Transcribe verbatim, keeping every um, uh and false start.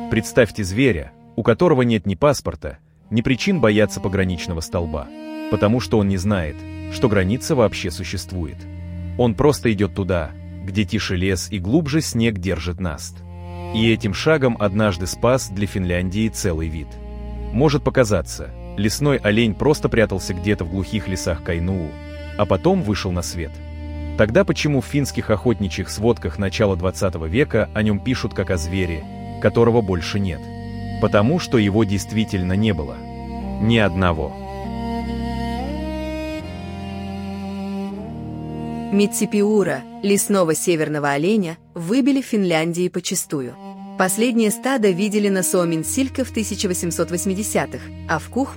Представьте зверя, у которого нет ни паспорта, ни причин бояться пограничного столба, потому что он не знает, что граница вообще существует. Он просто идет туда, где тише лес и глубже снег держит наст. И этим шагом однажды спас для Финляндии целый вид. Может показаться, лесной олень просто прятался где-то в глухих лесах Кайнуу, а потом вышел на свет. Тогда почему в финских охотничьих сводках начала двадцатого века о нем пишут как о звере, которого больше нет? Потому что его действительно не было. Ни одного. Митсипиура, лесного северного оленя, выбили в Финляндии почастую. Последнее стадо видели на Суоменсилька в тысяча восемьсот восьмидесятых, а в Кух